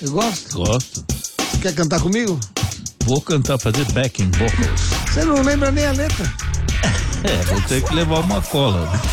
Eu gosto? Gosto. Você quer cantar comigo? Vou cantar, fazer backing vocals. Você não lembra nem a letra. Vou ter que levar uma cola. Né?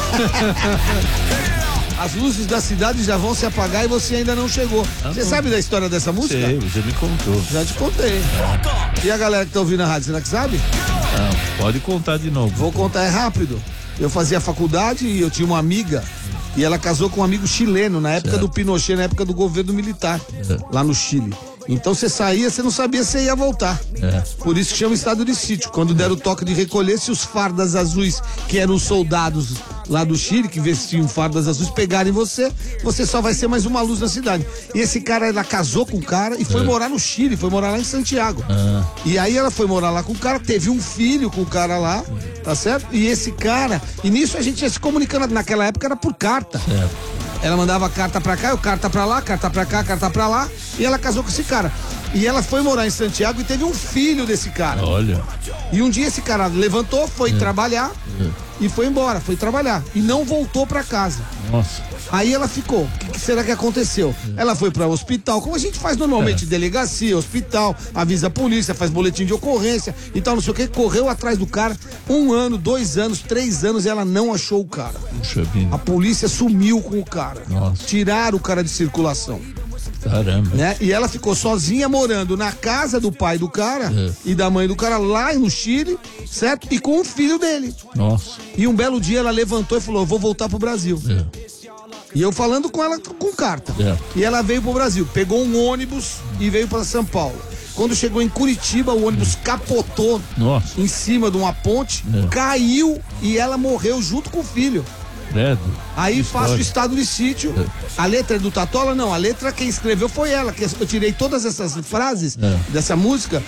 As luzes da cidade já vão se apagar e você ainda não chegou. Você sabe da história dessa música? Sei, você me contou. Já te contei. E a galera que tá ouvindo a rádio, será que sabe? Não, pode contar de novo. Vou contar, é rápido. Eu fazia faculdade e eu tinha uma amiga e ela casou com um amigo chileno na época do Pinochet, na época do governo militar, lá no Chile. Então você saía, você não sabia se ia voltar. Por isso que chama estado de sítio. Quando deram o toque de recolher, se os fardas azuis, que eram os soldados lá do Chile, que vestiam fardas azuis, pegarem você só vai ser mais uma luz na cidade. E esse cara, ela casou com o cara e foi morar no Chile, foi morar lá em Santiago. E aí ela foi morar lá com o cara, teve um filho com o cara lá, tá certo? E esse cara, e nisso a gente ia se comunicando, naquela época era por carta. Ela mandava carta pra cá, eu carta pra lá, carta pra cá, carta pra lá, e ela casou com esse cara. E ela foi morar em Santiago e teve um filho desse cara. Olha. E um dia esse cara levantou, foi trabalhar e foi embora, foi trabalhar. E não voltou pra casa. Nossa. Aí ela ficou. O que será que aconteceu? Ela foi para o hospital, como a gente faz normalmente, delegacia, hospital, avisa a polícia, faz boletim de ocorrência e tal, não sei o que. Correu atrás do cara 1 ano, 2 anos, 3 anos e ela não achou o cara. Puxa vida. A polícia sumiu com o cara. Nossa. Tiraram o cara de circulação. Caramba. Né? E ela ficou sozinha morando na casa do pai do cara e da mãe do cara lá no Chile, certo? E com o filho dele. Nossa. E um belo dia ela levantou e falou: vou voltar pro Brasil. E eu falando com ela com carta. E ela veio pro Brasil, pegou um ônibus e veio para São Paulo. Quando chegou em Curitiba, o ônibus capotou em cima de uma ponte, caiu e ela morreu junto com o filho. Aí faço o estado de sítio. A letra é do Tatola? Não, a letra quem escreveu foi ela, que eu tirei todas essas frases dessa música,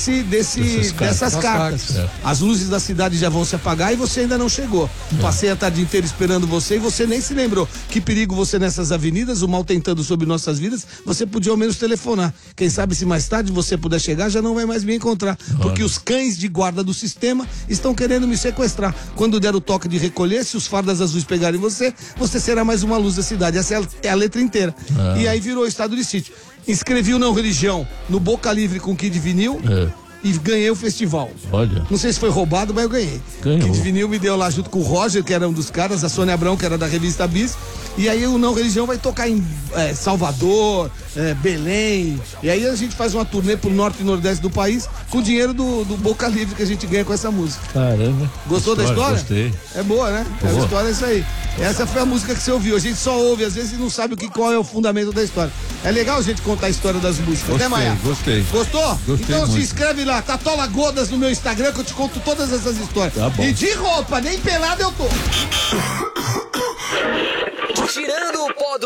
dessas cartas. As luzes da cidade já vão se apagar e você ainda não chegou. Passei a tarde inteira esperando você e você nem se lembrou. Que perigo você nessas avenidas, o mal tentando sobre nossas vidas, você podia ao menos telefonar. Quem sabe se mais tarde você puder chegar, já não vai mais me encontrar. Porque os cães de guarda do sistema estão querendo me sequestrar. Quando der o toque de recolher, se os fardas azuis pegarem você será mais uma luz da cidade. Essa é a letra inteira. E aí virou estado de sítio. Inscrevi o Não Religião no Boca Livre com Kid Vinil e ganhei o festival. Olha. Não sei se foi roubado, mas eu ganhei. Ganhou. Kid Vinil me deu lá junto com o Roger, que era um dos caras, a Sônia Abrão, que era da revista Bis. E aí o Não Religião vai tocar em Salvador, Belém. E aí a gente faz uma turnê pro norte e nordeste do país com o dinheiro do Boca Livre que a gente ganha com essa música. Caramba. Gostou da história? Gostei. É boa, né? A história é isso aí. Essa foi a música que você ouviu. A gente só ouve, às vezes, e não sabe qual é o fundamento da história. É legal a gente contar a história das músicas, né, Maia? Gostei. Gostou? Gostei então muito. se inscreve lá, Tatola Godas no meu Instagram, que eu te conto todas essas histórias. Tá bom. E de roupa, nem pelado eu tô. Tirando o pó do